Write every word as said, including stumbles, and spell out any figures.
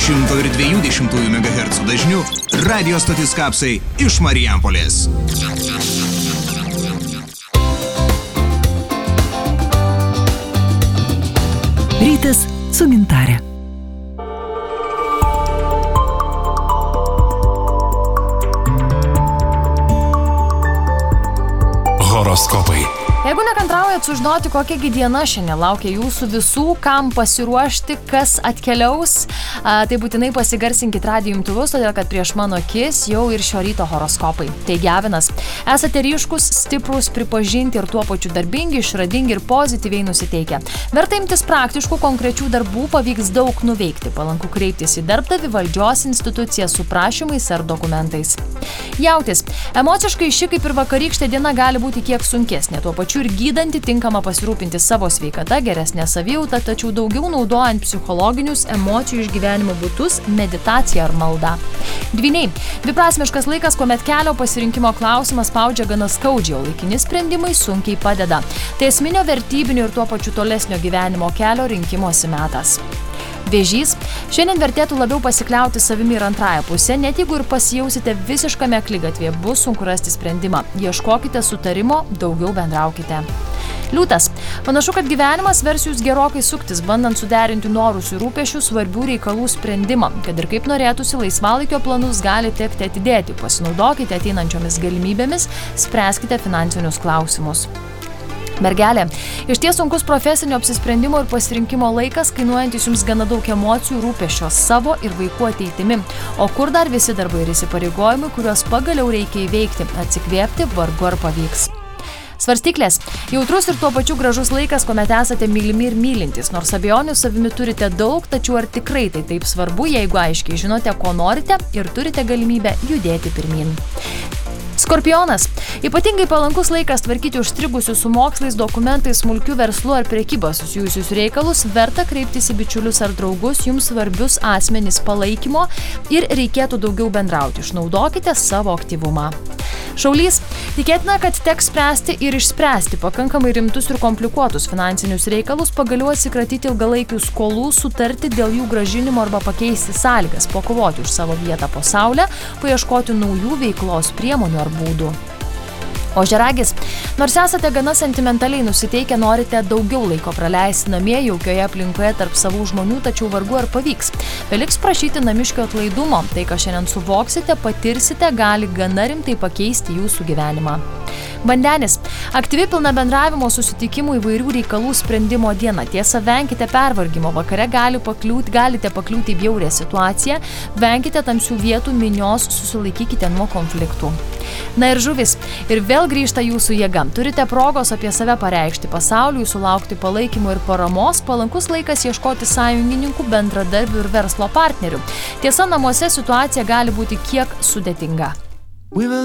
šimto ir dviejų dešimtųjų megahercų dažniu radio stotis Kapsai iš Marijampolės. Rytas su Gintare. Horoskopai. Jeigu nekantraujat sužinoti, kokiagi diena šiandien laukia jūsų visų, kam pasiruošti, kas atkeliaus, a, tai būtinai pasigarsinkit radijo imtuvus, todėl kad prieš mano akis jau ir šio ryto horoskopai. Taigi, Avinas, esate ryškus, stiprus, pripažinti ir tuo pačiu darbingi, išradingi ir pozityviai nusiteikę. Verta imtis praktiškų, konkrečių darbų, pavyks daug nuveikti. Palanku kreiptis į darbdavį, valdžios instituciją su prašymais ar dokumentais. Jautis, emociškai ši kaip ir vakarykštė diena gali būti kiek sunkesnė, tuo pačiu ir gydanti, tinkama pasirūpinti savo sveikata, geresnė savijauta, tačiau daugiau naudojant psichologinius emocijų išgyvenimo būdus, meditaciją ar maldą. Dvyniai, dviprasmiškas laikas, kuomet kelio pasirinkimo klausimas spaudžia gana skaudžiai, o laikini sprendimai sunkiai padeda. Tai esminio vertybinio ir tuo pačiu tolesnio gyvenimo kelio rinkimosi metas. Vėžys, šiandien vertėtų labiau pasikliauti savimi ir antrąją pusę, net jeigu ir pasijausite visiškame akligatvėje, bus sunku rasti sprendimą. Ieškokite sutarimo, daugiau bendraukite. Liūtas, panašu, kad gyvenimas vers jūs gerokai suktis, bandant suderinti norus ir rūpesčių svarbių reikalų sprendimą. Kad ir kaip norėtųsi, laisvalaikio planus gali tekti atidėti, pasinaudokite ateinančiomis galimybėmis, spręskite finansinius klausimus. Mergelė, iš ties sunkus profesinio apsisprendimo ir pasirinkimo laikas, kainuojantis jums gana daug emocijų, rūpesčio savo ir vaikų ateitimi. O kur dar visi darbai ir įsipareigojimai, kuriuos pagaliau reikia įveikti, atsikvėpti, vargu ar pavyks. Svarstyklės, jautrus ir tuo pačiu gražus laikas, kuomet esate mylimi ir mylintys, nors abejonių savimi turite daug, tačiau ar tikrai tai taip svarbu, jeigu aiškiai žinote, ko norite ir turite galimybę judėti pirmin. Skorpionas, ypatingai palankus laikas tvarkyti užstrigusius su mokslais, dokumentais, smulkių verslų ar prekybą susijusius reikalus, verta kreiptis į bičiulius ar draugus, jums svarbius asmenys palaikymo ir reikėtų daugiau bendrauti, išnaudokite savo aktyvumą. Šaulys, tikėtina, kad teks spręsti ir išspręsti pakankamai rimtus ir komplikuotus finansinius reikalus, pagaliau atsikratyti ilgalaikių skolų, sutarti dėl jų grąžinimo arba pakeisti sąlygas, pakovoti už savo vietą po saule, paieškoti naujų veiklos priemonių ar būdų. Ožiaragis, nors esate gana sentimentaliai nusiteikę, norite daugiau laiko praleisti namie, jaukioje aplinkoje tarp savų žmonių, tačiau vargu ar pavyks. Beliks prašyti namiškio atlaidumo, tai ką šiandien suvoksite, patirsite, gali gana rimtai pakeisti jūsų gyvenimą. Vandenis, aktyvi pilna bendravimo susitikimų įvairių reikalų sprendimo diena. Tiesa, venkite pervargimo, vakare gali pakliūti, galite pakliūti į bjaurią situaciją, venkite tamsių vietų, minios, susilaikykite nuo konfliktų. Na ir žuvis, ir vėl grįžta jūsų jėga. Turite progos apie save pareikšti pasauliui, sulaukti palaikymo ir paramos, palankus laikas ieškoti sąjungininkų, bendradarbių ir verslo partnerių. Tiesa, namuose situacija gali būti kiek sudėtinga.